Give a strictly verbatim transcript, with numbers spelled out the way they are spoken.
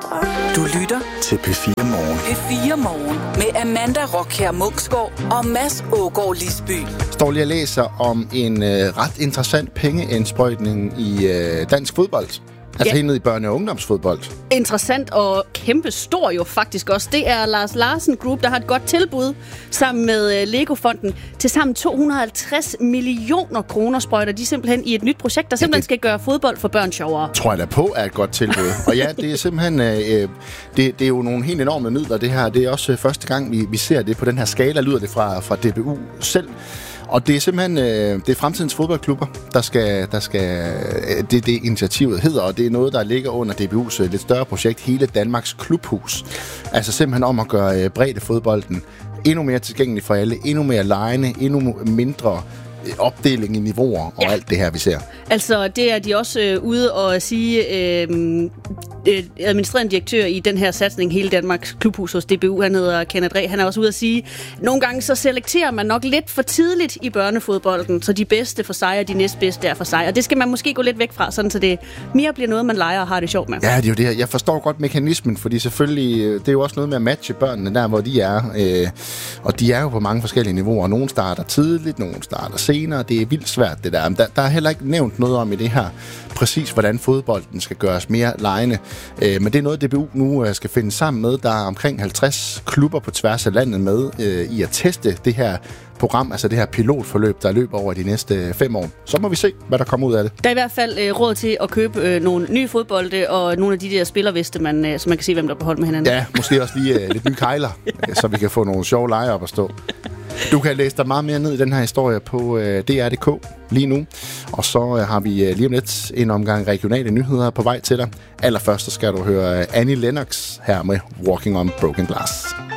Du lytter til P fire Morgen. P fire Morgen med Amanda Rockher Munksgaard og Mads Ågaard Lisby. Står lige og læser om en øh, ret interessant pengeindsprøjtning i øh, dansk fodbold. Altså Ja. helt ned i børne- og ungdomsfodbold. Interessant og kæmpe stor jo faktisk også. Det er Lars Larsen Group, der har et godt tilbud sammen med Lego-fonden. Til sammen to hundrede og halvtreds millioner kroner sprøjter de simpelthen i et nyt projekt, der simpelthen det- skal gøre fodbold for børn sjovere. Tror jeg da på er et godt tilbud. Og ja, det er simpelthen øh, det, det er jo nogle helt enorme midler, det her. Det er også øh, første gang, vi, vi ser det på den her skala, lyder det fra, fra D B U selv. Og det er simpelthen øh, det er fremtidens fodboldklubber, der skal, der skal øh, det, det initiativet hedder, og det er noget, der ligger under D B U's øh, lidt større projekt, hele Danmarks Klubhus. Altså simpelthen om at gøre øh, breddefodbolden endnu mere tilgængelig for alle, endnu mere legende, endnu mindre øh, opdeling i niveauer og Ja. alt det her, vi ser. Altså, det er de også øh, ude og sige, øh, øh, administrerende direktør i den her satsning, hele Danmarks Klubhus hos D B U, han hedder Kenneth Reh, han er også ude at sige, nogle gange så selekterer man nok lidt for tidligt i børnefodbolden, så de bedste for sig og de næstbedste er for sig, og det skal man måske gå lidt væk fra, sådan så det mere bliver noget, man leger og har det sjovt med. Ja, det er jo det her. Jeg forstår godt mekanismen, fordi selvfølgelig, øh, det er jo også noget med at matche børnene der, hvor de er. Øh, og de er jo på mange forskellige niveauer. Nogle starter tidligt, nogle starter senere. Det er vildt svært, det der. Men der, der er heller ikke nævnt noget om i det her, præcis hvordan fodbolden skal gøres mere legende. Øh, men det er noget, D B U nu øh, skal finde sammen med. Der er omkring halvtreds klubber på tværs af landet med øh, i at teste det her program, altså det her pilotforløb, der løber over de næste fem år. Så må vi se, hvad der kommer ud af det. Der er i hvert fald øh, råd til at købe øh, nogle nye fodbolde og nogle af de der spillerveste, man, øh, så man kan se, hvem der er på hold med hinanden. Ja, måske også lige øh, lidt nye kejler, øh, så vi kan få nogle sjove lege op at stå. Du kan læse dig meget mere ned i den her historie på øh, D R punktum D K lige nu. Og så øh, har vi øh, lige om lidt en omgang regionale nyheder på vej til dig. Allerførst så skal du høre Annie Lennox her med Walking on Broken Glass.